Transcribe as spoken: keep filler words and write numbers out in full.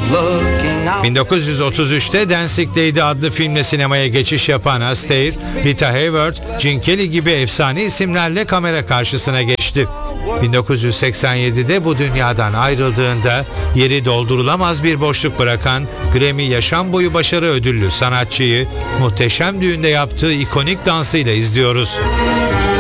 bin dokuz yüz otuz üçte Dancing Lady adlı filmle sinemaya geçiş yapan Astaire, Rita Hayworth, Gene Kelly gibi efsane isimlerle kamera karşısına geçti. bin dokuz yüz seksen yedide bu dünyadan ayrıldığında yeri doldurulamaz bir boşluk bırakan Grammy Yaşam Boyu Başarı Ödüllü sanatçıyı Muhteşem Düğün'de yaptığı ikonik dansıyla izliyoruz.